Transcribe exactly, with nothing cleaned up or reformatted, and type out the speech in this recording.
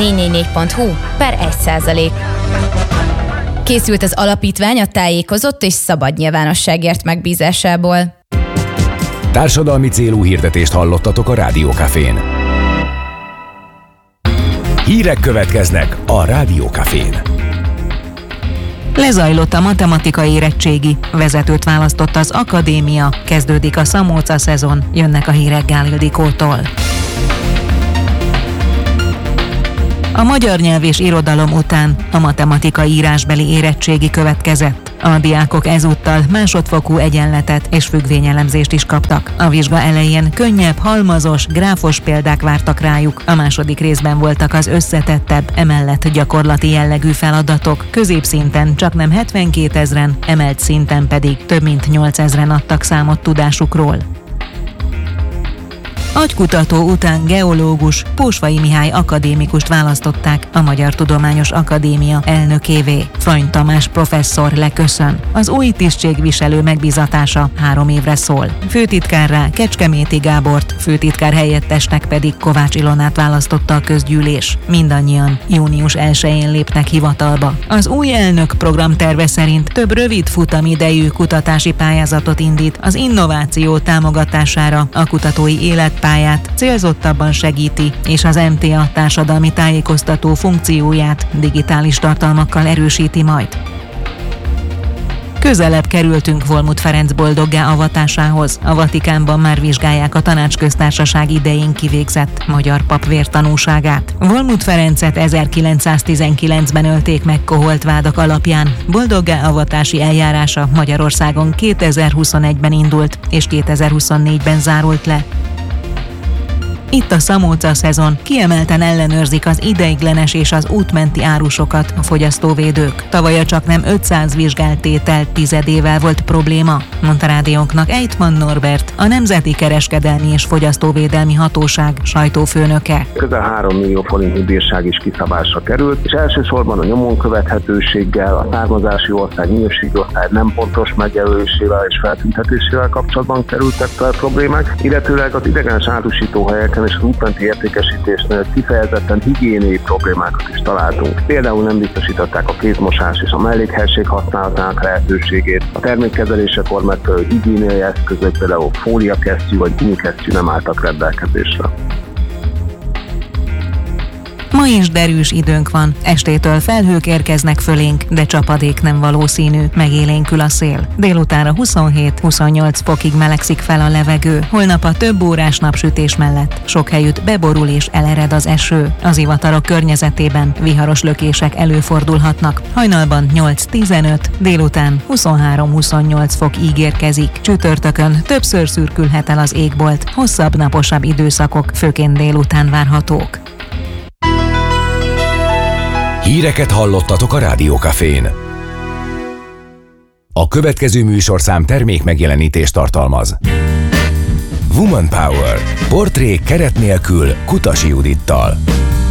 négy négy négy pont hu per egy százalék. Készült az alapítvány a tájékozott és szabad nyilvánosságért megbízásából. Társadalmi célú hirdetést hallottatok a Rádió Cafén. Hírek következnek a Rádió Cafén. Lezajlott a matematikai érettségi, vezetőt választott az akadémia, kezdődik a Szamóca szezon, jönnek a hírek Gál Ildikótól. A magyar nyelv és irodalom után a matematikai írásbeli érettségi következett. A diákok ezúttal másodfokú egyenletet és függvényelemzést is kaptak. A vizsga elején könnyebb, halmazos, gráfos példák vártak rájuk. A második részben voltak az összetettebb, emellett gyakorlati jellegű feladatok. Középszinten csaknem hetvenkétezren, emelt szinten pedig több mint nyolcezren adtak számot tudásukról. Agykutató után geológus, Pósvai Mihály akadémikust választották a Magyar Tudományos Akadémia elnökévé. Frany Tamás professzor leköszön. Az új tisztségviselő megbízatása három évre szól. Főtitkárrá Kecskeméti Gábort, főtitkár helyettesnek pedig Kovács Ilonát választotta a közgyűlés. Mindannyian június elsején lépnek hivatalba. Az új elnök programterve szerint több rövid futamidejű kutatási pályázatot indít az innováció támogatására, a kutatói élet pályát célzottabban segíti, és az em té á társadalmi tájékoztató funkcióját digitális tartalmakkal erősíti majd. Közelebb kerültünk Volmut Ferenc boldoggá avatásához. A Vatikánban már vizsgálják a Tanácsköztársaság idején kivégzett magyar pap vértanúságát. Volmut Ferencet ezerkilencszáztizenkilencben ölték meg koholt vádak alapján. Boldoggá avatási eljárása Magyarországon kétezer-huszonegyben indult, és kétezer-huszonnégyben zárult le. Itt a Szamóca szezon, kiemelten ellenőrzik az ideiglenes és az útmenti árusokat a fogyasztóvédők. Tavaly a csaknem ötszáz vizsgált tétel tizedével volt probléma, mondta rádiónknak Ejtman Norbert, a Nemzeti Kereskedelmi és Fogyasztóvédelmi Hatóság sajtófőnöke. Közel három millió forintnyi bírság is kiszabásra került, és elsősorban a nyomon követhetőséggel, a származási ország, minőségi ország nem pontos megjelölésével és feltüntetésével kapcsolatban kerültek fel problémák, illetőleg az idegenes árusítóhelyeken és az útmenti értékesítésnél kifejezetten higiéniai problémákat is találtunk. Például nem biztosították a kézmosás és a mellékhelyiség használatának lehetőségét, a termékkezelésekor megfelelő higiéniai eszközök, például fóliakesztyű vagy gunikesztyű nem álltak rendelkezésre. Ma is derűs időnk van, estétől felhők érkeznek fölénk, de csapadék nem valószínű, megélénkül a szél. Délutánra huszonhét-huszonnyolc fokig melegszik fel a levegő, holnap a több órás napsütés mellett sok helyütt beborul és elered az eső. Az ivatarok környezetében viharos lökések előfordulhatnak. Hajnalban nyolc-tizenöt, délután huszonhárom-huszonnyolc fok ígérkezik. Csütörtökön többször szürkülhet el az égbolt, hosszabb naposabb időszakok, főként délután várhatók. Híreket hallottatok a Rádió Cafén. A következő műsorszám termék megjelenítést tartalmaz. Woman Power. Portré keret nélkül Kutasi Judittal.